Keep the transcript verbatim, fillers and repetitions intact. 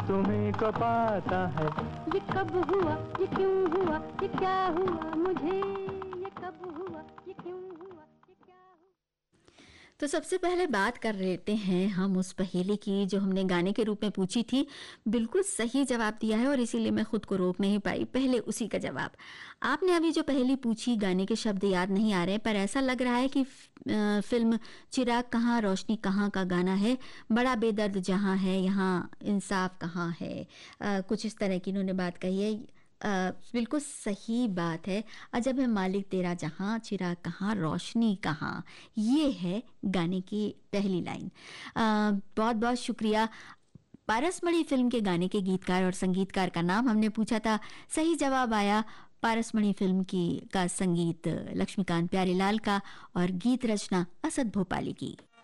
तुम्हीं को पाता है। ये कब हुआ, ये क्यों हुआ, ये क्या हुआ मुझे, ये कब हुआ, ये क्यों हुआ, ये क्या हुआ। तो सबसे पहले बात कर लेते हैं हम उस पहेली की जो हमने गाने के रूप में पूछी थी। बिल्कुल सही जवाब दिया है और इसीलिए मैं खुद को रोक नहीं पाई, पहले उसी का जवाब। आपने अभी जो पहेली पूछी, गाने के शब्द याद नहीं आ रहे, पर ऐसा लग रहा है कि अ, फिल्म चिराग कहाँ रोशनी कहाँ का गाना है। बड़ा बेदर्द जहाँ है यहाँ इंसाफ कहाँ है, अ, कुछ इस तरह की इन्होंने बात कही है। अ, बिल्कुल सही बात है। अजब है मालिक तेरा जहां, चिराग कहाँ रोशनी कहाँ, ये है गाने की पहली लाइन। अ, बहुत बहुत शुक्रिया। पारसमणि फिल्म के गाने के गीतकार और संगीतकार का नाम हमने पूछा था, सही जवाब आया पारसमणि फिल्म की का संगीत लक्ष्मीकांत प्यारेलाल का और गीत रचना असद भोपाली की।